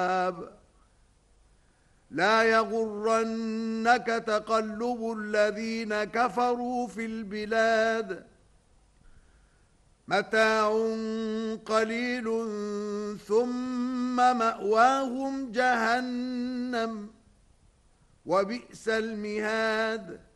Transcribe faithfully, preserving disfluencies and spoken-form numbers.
لا يغرنك تقلب الذين كفروا في البلاد متاع قليل ثم مأواهم جهنم وبئس المهاد